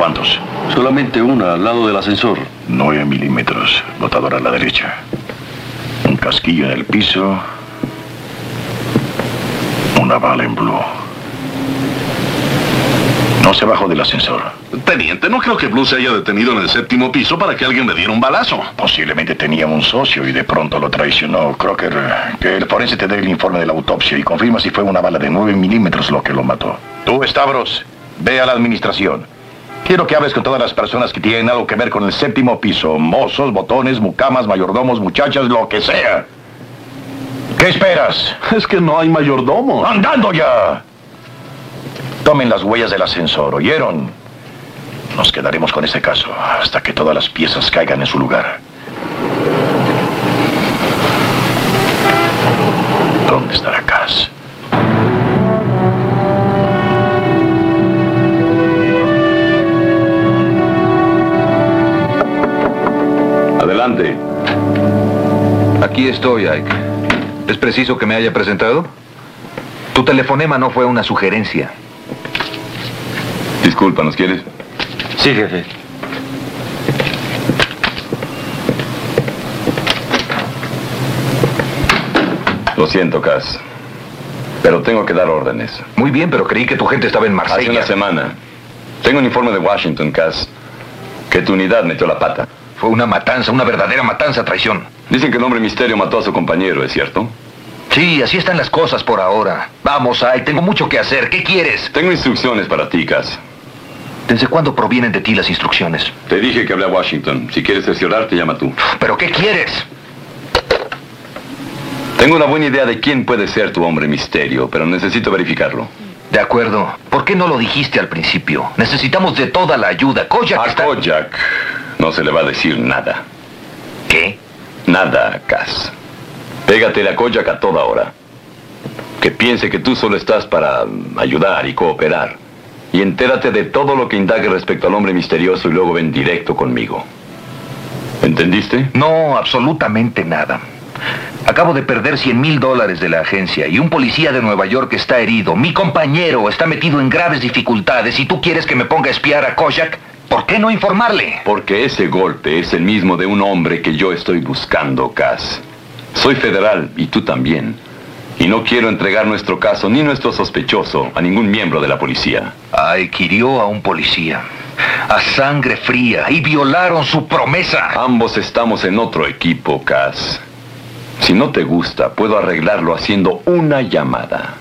¿Cuántos? Solamente una, al lado del ascensor. 9 milímetros, botador a la derecha. Un casquillo en el piso. Una bala en blue. No se bajó del ascensor. Teniente, no creo que Blue se haya detenido en el 7º piso para que alguien le diera un balazo. Posiblemente tenía un socio y de pronto lo traicionó. Crocker, que el forense te dé el informe de la autopsia y confirma si fue una bala de 9 milímetros lo que lo mató. Tú, Stavros, ve a la administración. Quiero que hables con todas las personas que tienen algo que ver con el 7º piso. Mozos, botones, mucamas, mayordomos, muchachas, lo que sea. ¿Qué esperas? Es que no hay mayordomo. ¡Andando ya! Tomen las huellas del ascensor, ¿oyeron? Nos quedaremos con este caso hasta que todas las piezas caigan en su lugar. ¿Dónde estará Cass? Adelante. Aquí estoy, Ike. ¿Es preciso que me haya presentado? Tu telefonema no fue una sugerencia. Disculpa, ¿nos quieres? Sí, jefe. Lo siento, Cass. Pero tengo que dar órdenes. Muy bien, pero creí que tu gente estaba en Hace Marsella. una semana. Tengo un informe de Washington, Cass, que tu unidad metió la pata. Fue una matanza, una verdadera matanza, traición. Dicen que el hombre misterio mató a su compañero, ¿es cierto? Sí, así están las cosas por ahora. Vamos, Ike, tengo mucho que hacer. ¿Qué quieres? Tengo instrucciones para ti, Cass. ¿Desde cuándo provienen de ti las instrucciones? Te dije que hablé a Washington. Si quieres cerciorarte, llama tú. ¿Pero qué quieres? Tengo una buena idea de quién puede ser tu hombre misterio, pero necesito verificarlo. De acuerdo. ¿Por qué no lo dijiste al principio? Necesitamos de toda la ayuda. Kojak A está... Kojak no se le va a decir nada. ¿Qué? Nada, Cass. Pégatele a Kojak a toda hora. Que piense que tú solo estás para ayudar y cooperar. Y entérate de todo lo que indague respecto al hombre misterioso y luego ven directo conmigo. ¿Entendiste? No, absolutamente nada. Acabo de perder $100,000 de la agencia y un policía de Nueva York está herido. Mi compañero está metido en graves dificultades y tú quieres que me ponga a espiar a Kojak. ¿Por qué no informarle? Porque ese golpe es el mismo de un hombre que yo estoy buscando, Cass. Soy federal y tú también. Y no quiero entregar nuestro caso ni nuestro sospechoso a ningún miembro de la policía. Ike hirió a un policía a sangre fría y violaron su promesa. Ambos estamos en otro equipo, Cass. Si no te gusta, puedo arreglarlo haciendo una llamada.